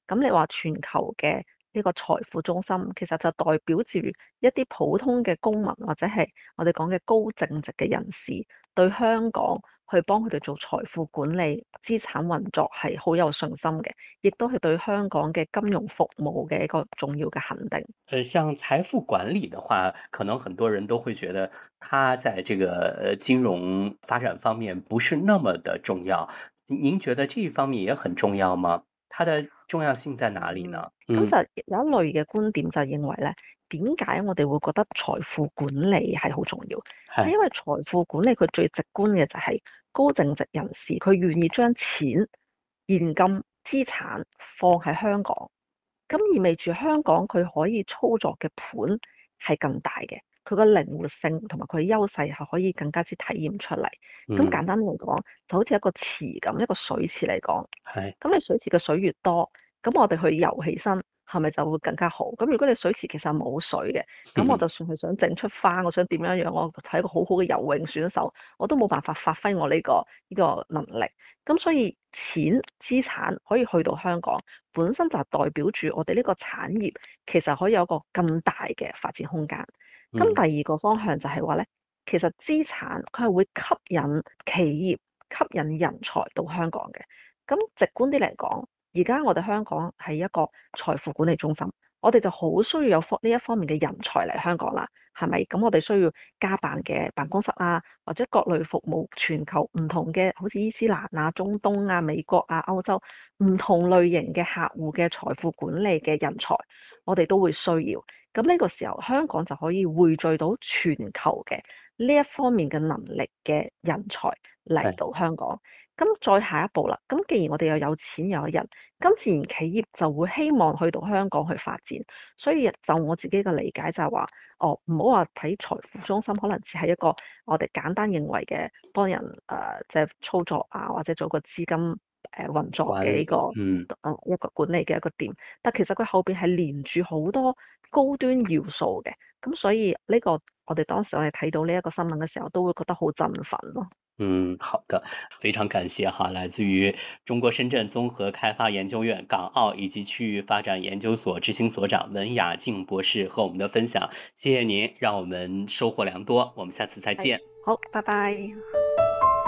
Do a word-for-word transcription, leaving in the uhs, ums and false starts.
咁你話全球嘅呢個財富中心，其實就代表住一啲普通嘅公民或者係我哋講嘅高淨值嘅人士，對香港去幫佢哋做財富管理、資產運作係好有信心嘅，亦都係對香港嘅金融服務嘅一個重要嘅肯定。 呃，像財富管理的話，可能很多人都會覺得它在這個呃金融發展方面不是那麼的重要。您覺得這一方面也很重要嗎？它的重要性在哪裡嗯， 呢？ 咁嗯， 就有一類嘅觀點就係認為咧，點解我哋會覺得財富管理係好重要？係係， 因為財富管理佢最直觀嘅就係高淨值人士，佢願意將錢、現金、資產放喺香港，咁意味住香港佢可以操作嘅盤係更大嘅，佢個靈活性同埋佢嘅優勢係可以更加之體現出嚟。咁嗯， 簡單嚟講，就好似一個池咁，一個水池嚟講。 係， 咁你水池嘅水越多，咁我哋去游起身係咪就會更加好？咁如果你水池其實冇水嘅，咁我就算係想整出花，我想點樣樣，我係一個好好嘅游泳選手，我都冇辦法發揮我呢個呢個能力。咁所以錢資產可以去到香港，本身就係代表住我哋呢個產業其實可以有一個更大嘅發展空間。咁嗯， 第二個方向就係話咧，其實資產佢係會吸引企業、吸引人才到香港嘅。咁直觀啲嚟講，而家我哋香港係一個財富管理中心，我哋就好需要有方呢一方面嘅人才嚟香港啦，係咪？咁我哋需要加辦嘅辦公室啊，或者各類服務全球唔同嘅，好似伊斯蘭啊、中東啊、美國啊、歐洲唔同類型嘅客戶嘅財富管理嘅人才，我哋都會需要。咁呢個時候，香港就可以匯聚到全球嘅呢一方面嘅能力嘅人才嚟係。 到香港。咁再下一步啦，咁既然我哋又有錢又有人，咁自然企業就會希望去到香港去發展。所以就我自己嘅理解就係話，哦，唔好話睇財富中心，可能只係一個我哋簡單認為嘅幫人誒即係操作啊，或者做個資金誒、呃、運作管理， 嘅呢個嗯。 誒一個管理嘅一個點。但其實佢後邊係連住好多高端要素嘅，咁所以呢個我哋當時我哋睇到呢一個新聞嘅時候，都會覺得好振奮咯。 嗯，好的，非常感謝哈，來自於中國深圳綜合開發研究院港澳以及區域發展研究所執行所長文雅靜博士和我們的分享，謝謝您，讓我們收穫良多，我們下次再係， 見。 好，拜拜。